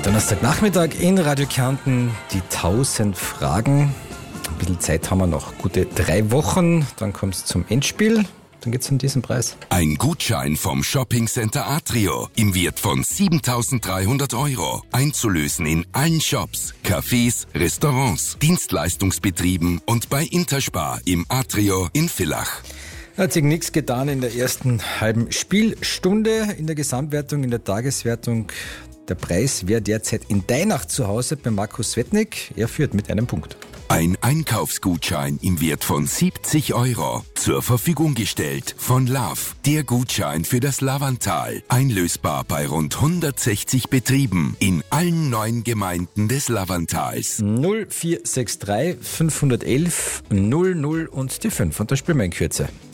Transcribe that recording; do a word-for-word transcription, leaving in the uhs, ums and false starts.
Donnerstagnachmittag in Radio Kärnten, die tausend Fragen. Ein bisschen Zeit haben wir noch, gute drei Wochen. Dann kommt es zum Endspiel. Dann geht es um diesen Preis. Ein Gutschein vom Shoppingcenter Atrio im Wert von siebentausenddreihundert Euro. Einzulösen in allen Shops, Cafés, Restaurants, Dienstleistungsbetrieben und bei Interspar im Atrio in Villach. Hat sich nichts getan in der ersten halben Spielstunde. In der Gesamtwertung, in der Tageswertung. Der Preis wäre derzeit in Deinach zu Hause bei Markus Svetnik. Er führt mit einem Punkt. Ein Einkaufsgutschein im Wert von siebzig Euro zur Verfügung gestellt von Love. Der Gutschein für das Lavantal. Einlösbar bei rund hundertsechzig Betrieben in allen neun Gemeinden des Lavantals. null vier sechs drei fünf eins eins null null und die fünf. Und da spielen wir in Kürze.